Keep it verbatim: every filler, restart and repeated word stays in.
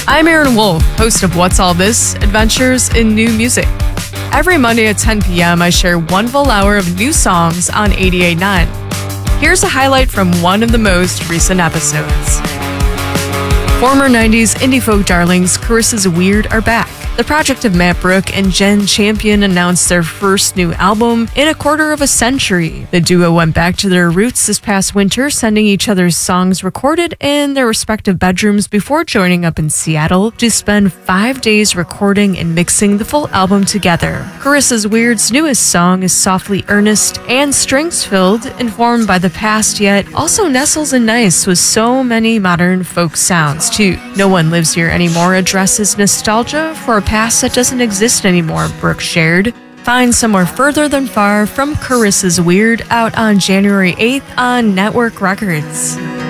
I'm Aaron Wolf, host of What's All This? Adventures in New Music. Every Monday at ten p.m., I share one full hour of new songs on eighty-eight point nine. Here's a highlight from one of the most recent episodes. Former nineties indie folk darlings Carissa's Weird are back. The project of Matt Brooke and Jen Champion announced their first new album in a quarter of a century. The duo went back to their roots this past winter, sending each other's songs recorded in their respective bedrooms before joining up in Seattle to spend five days recording and mixing the full album together. Carissa's Weird's newest song is softly earnest and strings-filled, informed by the past, yet also nestles in nice with so many modern folk sounds, too. No One Lives Here Anymore addresses nostalgia for a past that doesn't exist anymore, Brooke shared. Find Somewhere Further Than Far from Carissa's Weird out on January eighth on Network Records.